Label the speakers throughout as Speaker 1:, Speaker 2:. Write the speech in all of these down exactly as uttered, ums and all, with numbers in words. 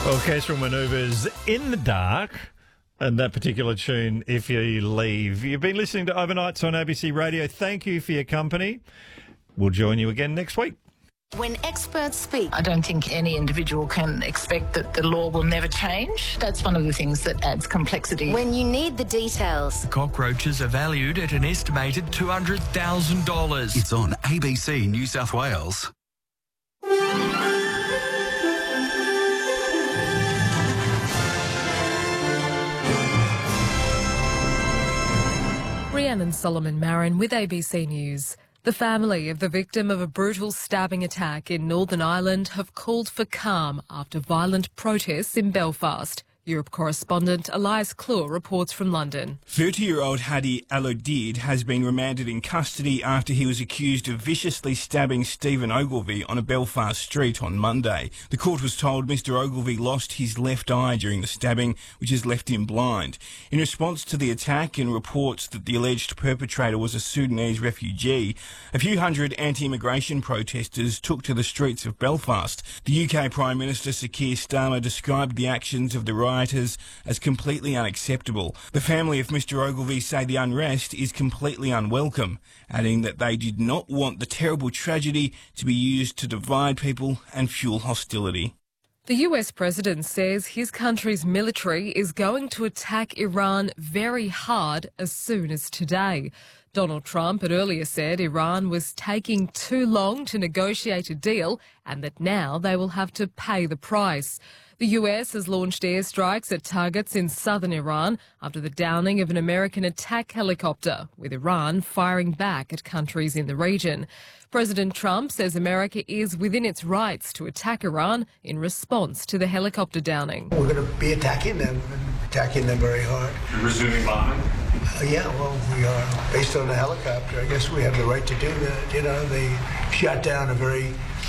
Speaker 1: Orchestral manoeuvres in the dark, and that particular tune, If You Leave. You've been listening to Overnights on A B C Radio. Thank you for your company. We'll join you again next week.
Speaker 2: When experts speak,
Speaker 3: I don't think any individual can expect that the law will never change. That's one of the things that adds complexity.
Speaker 2: when you need the details,
Speaker 4: Cockroaches are valued at an estimated two hundred thousand dollars.
Speaker 5: It's on A B C New South Wales.
Speaker 6: Rhiannon Solomon Marin with A B C News. The family of the victim of a brutal stabbing attack in Northern Ireland have called for calm after violent protests in Belfast. Europe correspondent Elias Clure reports from London.
Speaker 7: thirty-year-old Hadi Alodid has been remanded in custody after he was accused of viciously stabbing Stephen Ogilvie on a Belfast street on Monday. The court was told Mister Ogilvie lost his left eye during the stabbing, which has left him blind. In response to the attack and reports that the alleged perpetrator was a Sudanese refugee, a few hundred anti-immigration protesters took to the streets of Belfast. The U K Prime Minister Sir Keir Starmer described the actions of the rioters as completely unacceptable. The family of Mister Ogilvie say the unrest is completely unwelcome, adding that they did not want the terrible tragedy to be used to divide people and fuel hostility.
Speaker 6: The U S president says his country's military is going to attack Iran very hard as soon as today. Donald Trump had earlier said Iran was taking too long to negotiate a deal and that now they will have to pay the price. The U S has launched airstrikes at targets in southern Iran after the downing of an American attack helicopter, with Iran firing back at countries in the region. President Trump says America is within its rights to attack Iran in response to the helicopter downing.
Speaker 8: We're going to be attacking them, attacking them very hard.
Speaker 9: You're resuming bombing?
Speaker 8: Uh, yeah, well, we are. Based on the helicopter, I guess we have the right to do that. You know, they shot down a very,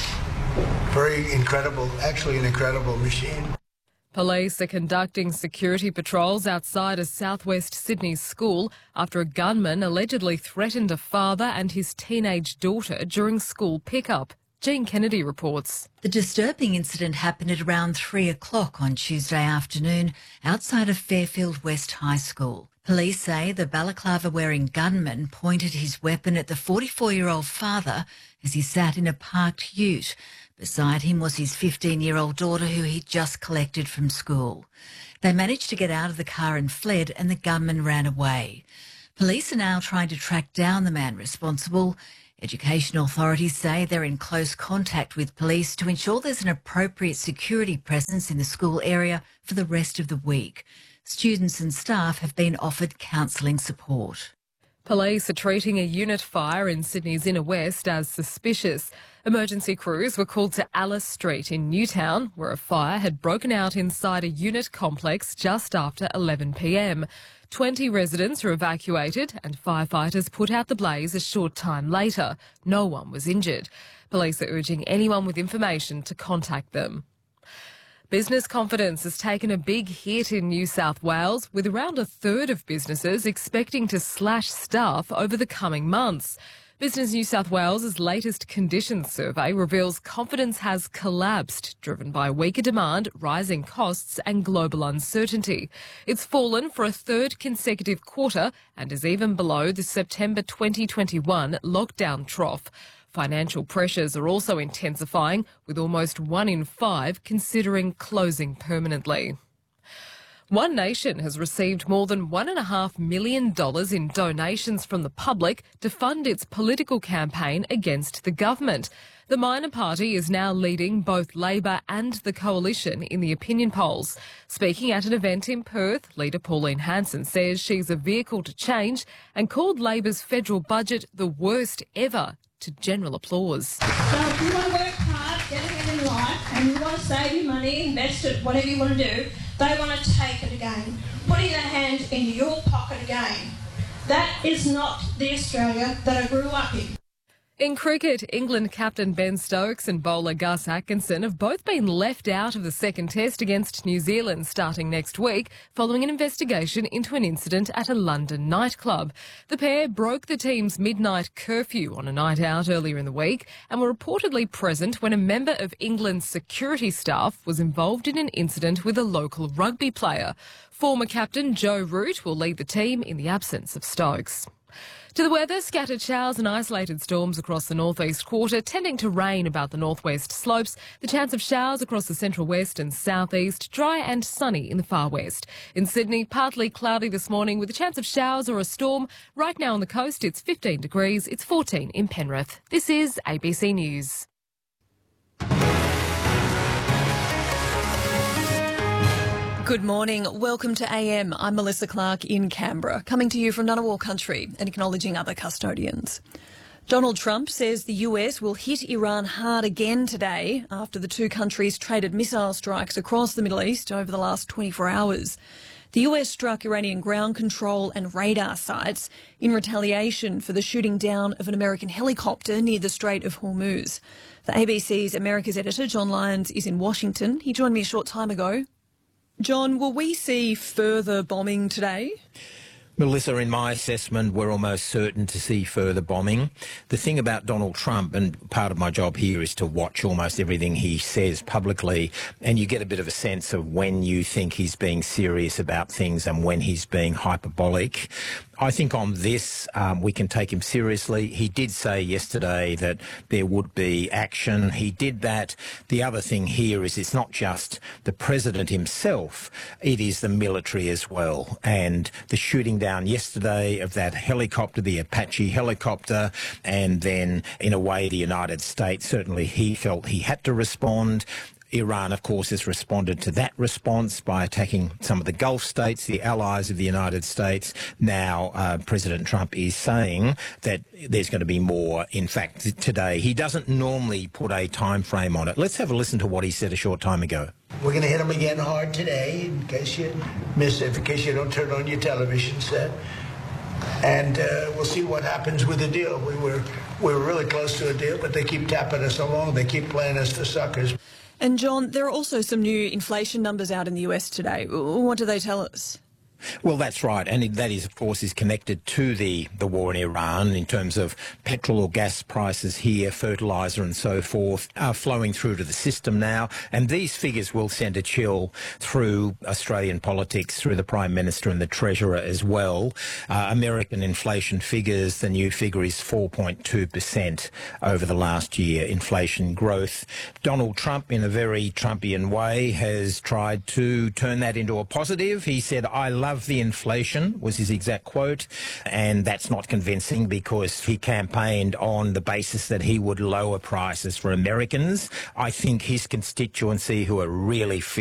Speaker 8: very incredible, actually an incredible machine.
Speaker 6: Police are conducting security patrols outside a southwest Sydney school after a gunman allegedly threatened a father and his teenage daughter during school pickup. Jean Kennedy reports.
Speaker 10: The disturbing incident happened at around three o'clock on Tuesday afternoon outside of Fairfield West High School. Police say the balaclava-wearing gunman pointed his weapon at the forty-four-year-old father as he sat in a parked ute. Beside him was his fifteen-year-old daughter who he'd just collected from school. They managed to get out of the car and fled, and the gunman ran away. Police are now trying to track down the man responsible. Education authorities say they're in close contact with police to ensure there's an appropriate security presence in the school area for the rest of the week. Students and staff have been offered counselling support.
Speaker 6: Police are treating a unit fire in Sydney's inner west as suspicious. Emergency crews were called to Alice Street in Newtown, where a fire had broken out inside a unit complex just after eleven p m. twenty residents were evacuated and firefighters put out the blaze a short time later. No one was injured. Police are urging anyone with information to contact them. Business confidence has taken a big hit in New South Wales, with around a third of businesses expecting to slash staff over the coming months. Business New South Wales' latest conditions survey reveals confidence has collapsed, driven by weaker demand, rising costs and global uncertainty. It's fallen for a third consecutive quarter and is even below the September twenty twenty-one lockdown trough. Financial pressures are also intensifying, with almost one in five considering closing permanently. One Nation has received more than one point five million dollars in donations from the public to fund its political campaign against the government. The minor party is now leading both Labor and the Coalition in the opinion polls. Speaking at an event in Perth, leader Pauline Hanson says she's a vehicle to change and called Labor's federal budget the worst ever, to general applause.
Speaker 11: So if you want to work hard, get ahead in life, and you want to save your money, invest it, whatever you want to do, they want to take it again, putting their hand into your pocket again. That is not the Australia that I grew up in.
Speaker 6: In cricket, England captain Ben Stokes and bowler Gus Atkinson have both been left out of the second test against New Zealand starting next week following an investigation into an incident at a London nightclub. The pair broke the team's midnight curfew on a night out earlier in the week and were reportedly present when a member of England's security staff was involved in an incident with a local rugby player. Former captain Joe Root will lead the team in the absence of Stokes. To the weather, scattered showers and isolated storms across the northeast quarter, tending to rain about the northwest slopes. The chance of showers across the central west and southeast, dry and sunny in the far west. In Sydney, partly cloudy this morning with a chance of showers or a storm. Right now on the coast, it's fifteen degrees, it's fourteen in Penrith. This is A B C News.
Speaker 9: Good morning. Welcome to A M. I'm Melissa Clark in Canberra, coming to you from Ngunnawal country and acknowledging other custodians. Donald Trump says the U S will hit Iran hard again today after the two countries traded missile strikes across the Middle East over the last twenty-four hours. The U S struck Iranian ground control and radar sites in retaliation for the shooting down of an American helicopter near the Strait of Hormuz. The A B C's America's editor, John Lyons, is in Washington. He joined me a short time ago. John, will we see further bombing today?
Speaker 12: Melissa, in my assessment, we're almost certain to see further bombing. The thing about Donald Trump, and part of my job here is to watch almost everything he says publicly, and you get a bit of a sense of when you think he's being serious about things and when he's being hyperbolic. I think on this, um, we can take him seriously. He did say yesterday that there would be action. He did that. The other thing here is it's not just the president himself, it is the military as well. And the shooting down yesterday of that helicopter, the Apache helicopter, and then in a way the United States, certainly he felt he had to respond. Iran, of course, has responded to that response by attacking some of the Gulf states, the allies of the United States. Now, uh, President Trump is saying that there's going to be more. In fact, today, he doesn't normally put a time frame on it. Let's have a listen to what he said a short time ago.
Speaker 8: We're going to hit them again hard today, in case you miss it, in case you don't turn on your television set. And uh, we'll see what happens with the deal. We were, we were really close to a deal, but they keep tapping us along. They keep playing us for suckers.
Speaker 9: And John, there are also some new inflation numbers out in the U S today. What do they tell us?
Speaker 12: Well, that's right. And that is, of course, is connected to the, the war in Iran in terms of petrol or gas prices here, fertiliser and so forth, are flowing through to the system now. And these figures will send a chill through Australian politics, through the Prime Minister and the Treasurer as well. Uh, American inflation figures, the new figure is four point two percent over the last year, inflation growth. Donald Trump, in a very Trumpian way, has tried to turn that into a positive. He said, I love Love the inflation, was his exact quote, and that's not convincing because he campaigned on the basis that he would lower prices for Americans. I think his constituency, who are really